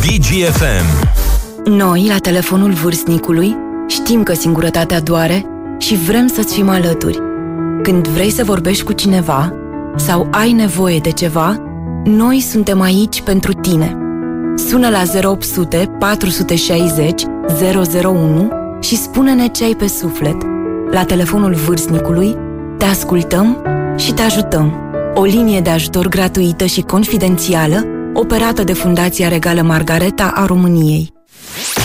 DGFM. Noi, la telefonul vârstnicului, știm că singurătatea doare și vrem să-ți fim alături. Când vrei să vorbești cu cineva sau ai nevoie de ceva, noi suntem aici pentru tine. Sună la 0800 460 001 și spune-ne ce ai pe suflet. La telefonul vârstnicului te ascultăm și te ajutăm. O linie de ajutor gratuită și confidențială operată de Fundația Regală Margareta a României.